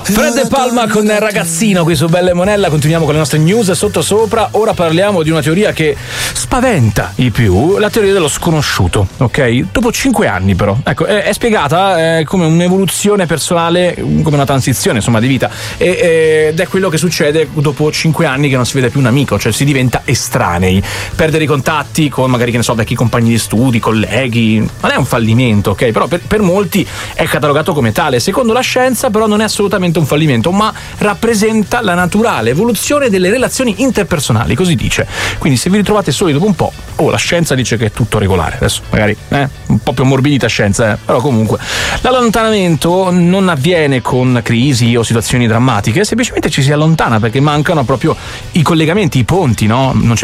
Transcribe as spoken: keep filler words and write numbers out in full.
Fred De Palma con Ragazzino qui su Bella e Monella. Continuiamo con le nostre news sotto sopra. Ora parliamo di una teoria che spaventa i più, la teoria dello sconosciuto, ok? Dopo cinque anni però, ecco, è, è spiegata eh, come un'evoluzione personale, come una transizione insomma di vita, e, ed è quello che succede dopo cinque anni che non si vede più un amico, cioè si diventa estranei, perdere i contatti con magari, che ne so, vecchi compagni di studi, colleghi. Non è un fallimento, ok? Però per, per molti è catalogato come tale. Secondo la scienza però non è assolutamente un fallimento, ma rappresenta la naturale evoluzione delle relazioni interpersonali, così dice. Quindi se vi ritrovate soli dopo un po', oh, la scienza dice che è tutto regolare. Adesso magari eh, un po' più ammorbidita scienza, eh, però comunque l'allontanamento non avviene con crisi o situazioni drammatiche, semplicemente ci si allontana perché mancano proprio i collegamenti, i ponti, no? Non c'è